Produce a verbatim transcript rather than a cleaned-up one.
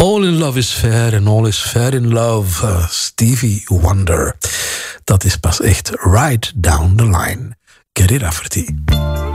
All in love is fair and all is fair in love. Uh, Stevie Wonder. Dat is pas echt right down the line. Gerry Rafferty.